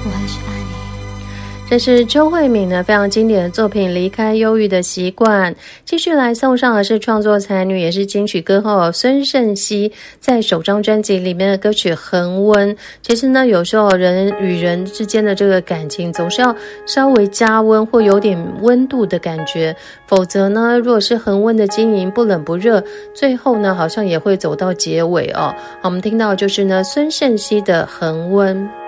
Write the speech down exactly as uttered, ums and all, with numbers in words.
我还是爱你。 这是周慧敏呢非常经典的作品《离开忧郁的习惯》。继续来送上的是创作才女，也是金曲歌后孙盛希在首张专辑里面的歌曲《恒温》。其实呢，有时候人与人之间的这个感情总是要稍微加温或有点温度的感觉，否则呢，如果是恒温的经营，不冷不热，最后呢好像也会走到结尾哦。好，我们听到就是呢孙盛希的《恒温》。